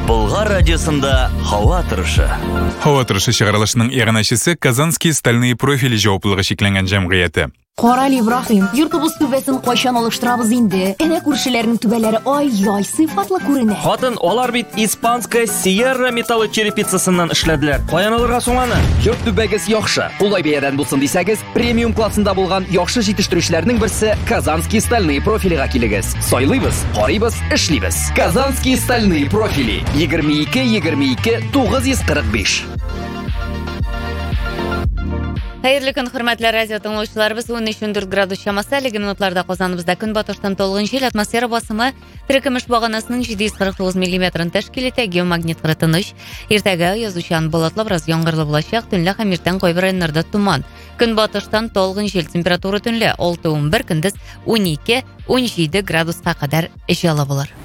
Болгар радиосында һава торышы. Һава торышы чыгарылышының иганәчесе Казанский стальные профили җаваплылыгы шикләнгән җәмгыяте. Карал Ибраһим, йортыбыз түбәсен кайчан алыштырабыз инде? Әнә күршеләрнең түбәләре ай-яй сыйфатлы күренә. Хатын, алар бит испанская Sierra металлы черепицасыннан эшләделәр. Каян алырга соң аны? Йорт түбәгез яхшы. Улай бәядән булсын дисәгез, премиум классында булган яхшы җитештерүчләрнең берсе Казанский стальные профилига килегез. Сайлыйбыз, карыйбыз, эшлибез. Казанский стальные профили 22-22-945. Хәерле көн, хөрмәтле радио тыңлаучыларыбыз, 13-14 градус чамасы, әлеге минутларда Казаныбызда көн батыштан толгын җил, атмосфера басымы терекемеш баганасының 749 мм тәшкил итә, геомагнит кыры тыныч. Иртәгә язучан болытлы, бераз яңгырлы булачак, төнлә һәм иртән кайбер районнарда туман. Көн батыштан толгын җил, температура төнлә 6-11, көндез 12-17 градуска кадәр җылы булыр.